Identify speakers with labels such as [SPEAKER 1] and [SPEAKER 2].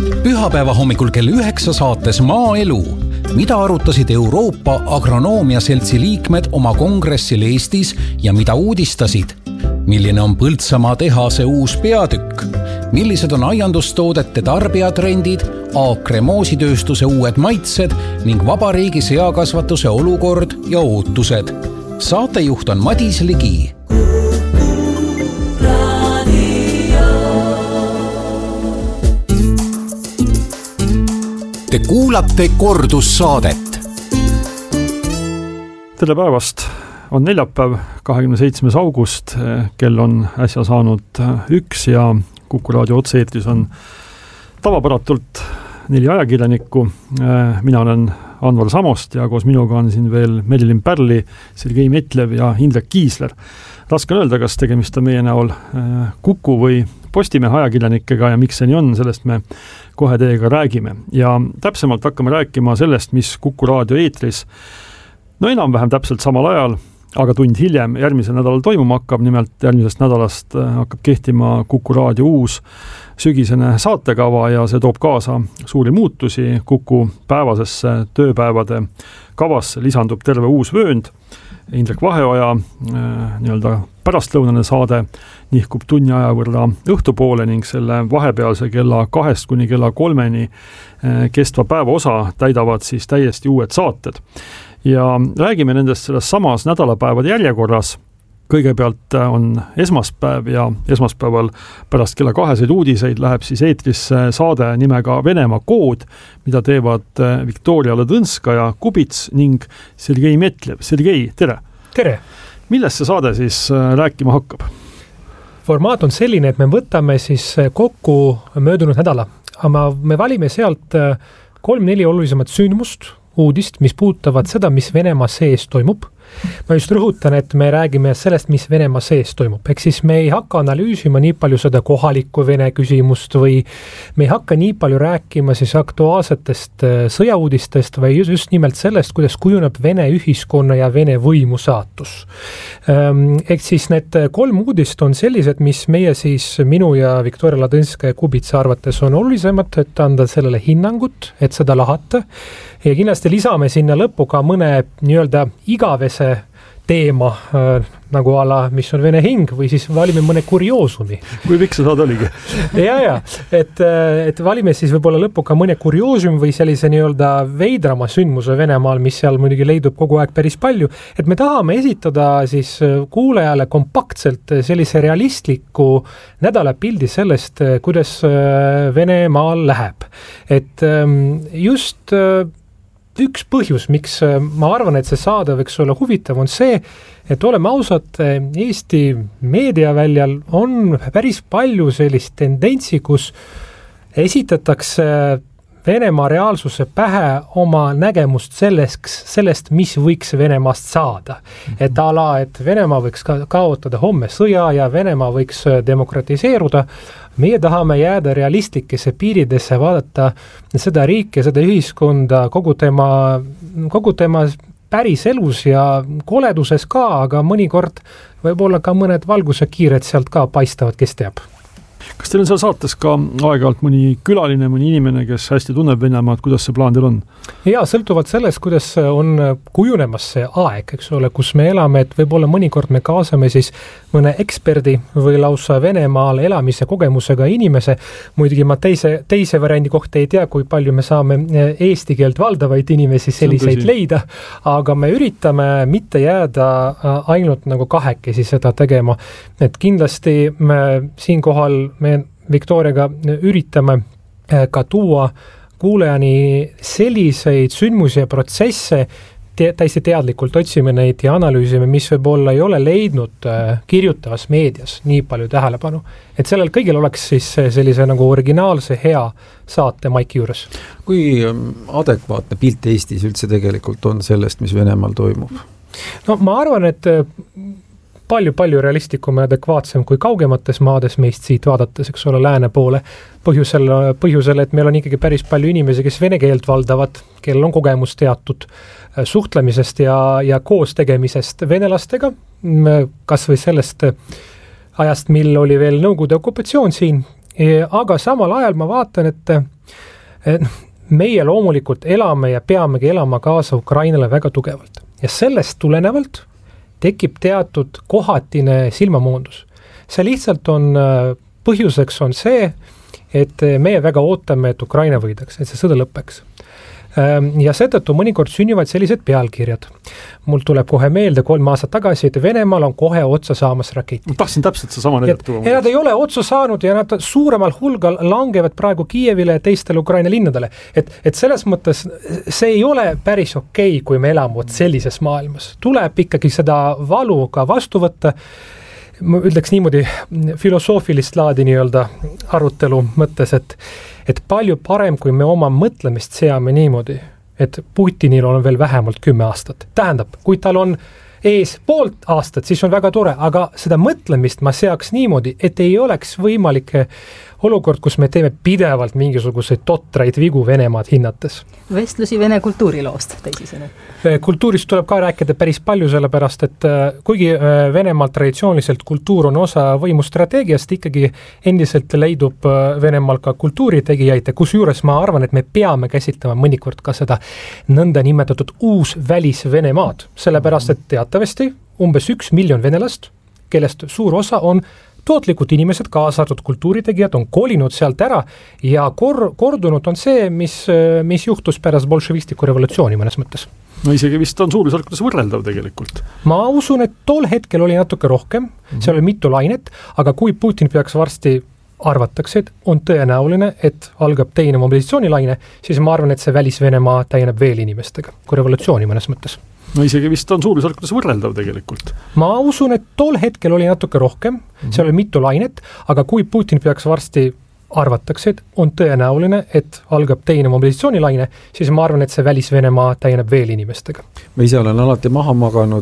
[SPEAKER 1] Pühapäeva hommikul kell 9 saates Maaelu. Mida arutasid Euroopa Agronoomia Seltsi liikmed oma kongressil Eestis ja mida uudistasid? Milline on Põltsamaa tehase uus peatükk? Millised on aiandustoodete tarbijatrendid, Aakre moositööstuse uued maitsed ning vabariigi seakasvatuse olukord ja ootused? Saatejuht on Madis Ligi. Te kuulate kordussaadet.
[SPEAKER 2] Tere päevast! On neljapäev, 27. august, kell on äsja saanud 1 ja Kuku raadio otse-eetris on tavapäratult 4 ajakirjanikku. Mina olen Anvar Samost ja koos minuga on siin veel Merilin Pärli, Sergei Metlev ja Indrek Kiisler. Raske on öelda, kas tegemist on meie näol Kuku või Postimehe ajakirjanikega ja miks see nii on, sellest me kohe teiega räägime. Ja täpsemalt hakkame rääkima sellest, mis Kuku raadio eetris enam-vähem täpselt samal ajal, aga tund hiljem järgmisel nädalal toimuma hakkab. Nimelt järgmisest nädalast hakkab kehtima Kuku raadio uus sügisene saatekava ja see toob kaasa suuri muutusi. Kuku päevasesse tööpäevade kavasse lisandub terve uus vöönd. Indrek Vaheoja nii-öelda pärastlõunane saade nihkub tunni aja võrra õhtupoole ning selle vahepealse kella 2 kuni kella 3 kestva päeva osa täidavad siis täiesti uued saated. Ja räägime nendest selles samas nädalapäevade järjekorras. Kõigepealt on esmaspäev ja esmaspäeval pärast kella 2 uudiseid läheb siis eetrisse saade nimega Venemaa kood, mida teevad Viktoria Ladõnskaja, Kubits ning Sergei Metlev. Sergei, tere!
[SPEAKER 3] Tere!
[SPEAKER 2] Millest see saade siis rääkima hakkab?
[SPEAKER 3] Formaat on selline, et me võtame siis kokku möödunud nädala. Me valime sealt 3-4 olulisemat sündmust, uudist, mis puudutavad seda, mis Venemaa sees toimub. Ma just rõhutan, et me räägime sellest, mis Venemaa sees toimub. Ehk siis me ei hakka analüüsima nii palju seda kohalikku Vene küsimust või me ei hakka nii palju rääkima siis aktuaalsetest sõjauudistest või just nimelt sellest, kuidas kujuneb Vene ühiskonna ja Vene võimu saatus. Ehk siis need 3 uudist on sellised, mis meie siis minu ja Viktoria Ladõnskaja Kubitsa arvates on olulisemad, et anda sellele hinnangut, et seda lahata. Ja kindlasti lisame sinna lõppu ka mõne nii-öelda igavese teema, nagu ala, mis on Vene hing, või siis valime mõne kurioosumi.
[SPEAKER 2] Kui pikk see saade oligi?
[SPEAKER 3] ja, et valime siis võib-olla lõppu ka mõne kurioosum või sellise nii-öelda veidrama sündmuse Venemaal, mis seal muidugi leidub kogu aeg päris palju. Et me tahame esitada siis kuulajale kompaktselt sellise realistliku nädalapildi sellest, kuidas Venemaal läheb. Et just üks põhjus, miks ma arvan, et see saade võiks olla huvitav, on see, et oleme ausad, Eesti meediaväljal on päris palju sellist tendentsi, kus esitatakse Venemaa reaalsuse pähe oma nägemust sellest, mis võiks Venemaast saada. Et et Venemaa võiks kaotada homme sõja ja Venemaa võiks demokratiseeruda. Meie tahame jääda realistlikesse piiridesse, vaadata seda riiki, seda ühiskonda, kogu tema päris elus ja koleduses ka, aga mõnikord võib-olla ka mõned valgusekiired sealt ka paistavad, kes teab.
[SPEAKER 2] Kas teil on seal saates ka aeg-ajalt mõni külaline, mõni inimene, kes hästi tunneb Venemaad, kuidas see plaan teil on?
[SPEAKER 3] Ja, sõltuvalt sellest, kuidas on kujunemas see aeg, eks ole, kus me elame, et võib-olla mõnikord me kaasame siis mõne eksperdi või lausa Venemaal elamise kogemusega inimese. Muidugi ma teise variandi kohta ei tea, kui palju me saame eesti keelt valdavaid inimesi selliseid leida, aga me üritame mitte jääda ainult nagu kahekesi seda tegema. Et kindlasti siinkohal me Viktoriaga üritame ka tuua kuulajani selliseid sündmusi ja protsesse, täiesti teadlikult otsime neid ja analüüsime, mis võib-olla ei ole leidnud kirjutavas meedias nii palju tähelepanu. Et sellel kõigil oleks siis sellise nagu originaalse hea saate maiki juures.
[SPEAKER 4] Kui adekvaatne pilt Eestis üldse tegelikult on sellest, mis Venemaal toimub?
[SPEAKER 3] No ma arvan, et palju realistlikum ja adekvaatsem kui kaugemates maades meist siit vaadates, eks ole, lääne poole. Põhjusel, et meil on ikkagi päris palju inimesi, kes vene keelt valdavad, kellel on kogemus teatud suhtlemisest ja koos tegemisest venelastega, kas või sellest ajast, mil oli veel Nõukogude okupatsioon siin, aga samal ajal ma vaatan, et meie loomulikult elame ja peamegi elama kaasa Ukrainale väga tugevalt. Ja sellest tulenevalt tekib teatud kohatine silmamoondus. See lihtsalt on, põhjuseks on see, et meie väga ootame, et Ukraina võidaks, et see sõda lõpeks. Ja seetõttu mõnikord sünnivad sellised pealkirjad. Mul tuleb kohe meelde 3 aastat tagasi, et Venemaal on kohe otsa saamas raketi.
[SPEAKER 2] Ma tahtsin täpselt see sama näidet tuua.
[SPEAKER 3] Ja nad ei ole otsa saanud ja nad suuremal hulgal langevad praegu Kiievile ja teistele Ukraina linnadele. Et selles mõttes see ei ole päris okei, kui me elame sellises maailmas. Tuleb ikkagi seda valu ka vastu võtta. Ma ütleks niimoodi filosoofilist laadi nii-öelda arutelu mõttes, et palju parem, kui me oma mõtlemist seame niimoodi, et Putinil on veel vähemalt 10 aastat. Tähendab, kui tal on ees 1,5 aastat, siis on väga tore, aga seda mõtlemist ma seaks niimoodi, et ei oleks võimalik olukord, kus me teeme pidevalt mingisuguseid totraid vigu Venemaad hinnates.
[SPEAKER 5] Vestlusi Vene kultuuriloost, teisisõnu.
[SPEAKER 3] Kultuurist tuleb ka rääkida päris palju, sellepärast, et kuigi Venemaal traditsiooniliselt kultuur on osa võimustrateegiast, ikkagi endiselt leidub Venemaal ka kultuuritegijaid, kus juures ma arvan, et me peame käsitlema mõnikord ka seda nõnda nimetatud uus välis Venemaad, sellepärast, et teatavasti umbes 1 miljon venelast, kellest suur osa on tootlikud inimesed, kaasartud kultuuritegijad on kolinud sealt ära ja kordunud on see, mis juhtus pärast bolševistiku revolutsiooni mõnes mõttes.
[SPEAKER 2] No isegi vist on suurusjärkudes võrreldav tegelikult.
[SPEAKER 3] Ma usun, et tol hetkel oli natuke rohkem, seal oli mitu lainet, aga kui Putin peaks varsti arvatakse, et on tõenäoline, et algab teine mobilisatsioonilaine, siis ma arvan, et see välis-Venemaa täieneb veel inimestega, kui revolutsiooni mõnes mõttes.
[SPEAKER 2] No isegi vist on suurusjärkudes võrreldav tegelikult.
[SPEAKER 3] Ma usun, et tol hetkel oli natuke rohkem, seal oli mitu lainet, aga kui Putin peaks varsti arvatakse, et on tõenäoline, et algab teine mobilisatsioonilaine, siis ma arvan, et see välis-Venemaa täieneb veel inimestega.
[SPEAKER 4] Ma ise olen alati maha maganud